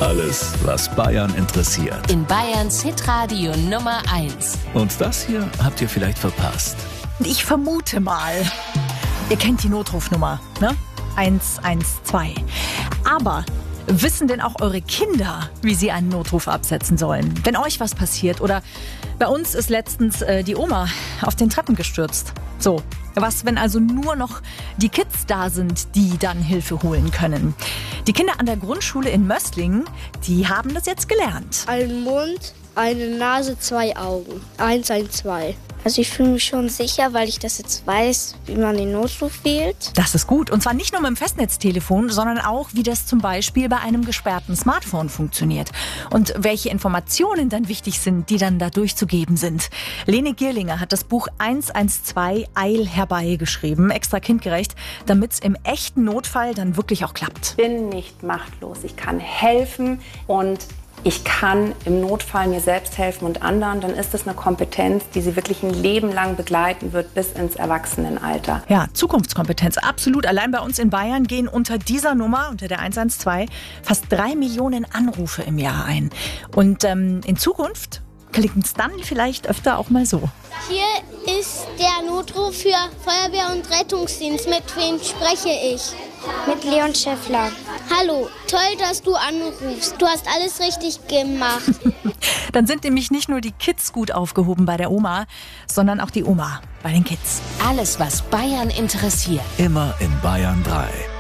Alles, was Bayern interessiert. In Bayerns Hitradio Nummer 1. Und das hier habt ihr vielleicht verpasst. Ich vermute mal, ihr kennt die Notrufnummer, ne? 112. Aber wissen denn auch eure Kinder, wie sie einen Notruf absetzen sollen? Wenn euch was passiert oder bei uns ist letztens die Oma auf den Treppen gestürzt. So, was, wenn also nur noch die Kids da sind, die dann Hilfe holen können? Die Kinder an der Grundschule in Mösslingen, die haben das jetzt gelernt. Ein Mund, eine Nase, 2 Augen. 112. Also ich fühle mich schon sicher, weil ich das jetzt weiß, wie man den Notruf wählt. Das ist gut. Und zwar nicht nur mit dem Festnetztelefon, sondern auch, wie das zum Beispiel bei einem gesperrten Smartphone funktioniert. Und welche Informationen dann wichtig sind, die dann da durchzugeben sind. Lene Gierlinger hat das Buch 112 Eil herbei geschrieben, extra kindgerecht, damit es im echten Notfall dann wirklich auch klappt. Ich bin nicht machtlos. Ich kann helfen und ich kann im Notfall mir selbst helfen und anderen, dann ist das eine Kompetenz, die sie wirklich ein Leben lang begleiten wird bis ins Erwachsenenalter. Ja, Zukunftskompetenz, absolut. Allein bei uns in Bayern gehen unter dieser Nummer, unter der 112, fast 3 Millionen Anrufe im Jahr ein. Und in Zukunft klingt es dann vielleicht öfter auch mal so. Hier ist der Notruf für Feuerwehr und Rettungsdienst. Mit wem spreche ich? Mit Leon Schäffler. Hallo, toll, dass du anrufst. Du hast alles richtig gemacht. Dann sind nämlich nicht nur die Kids gut aufgehoben bei der Oma, sondern auch die Oma bei den Kids. Alles, was Bayern interessiert. Immer in Bayern 3.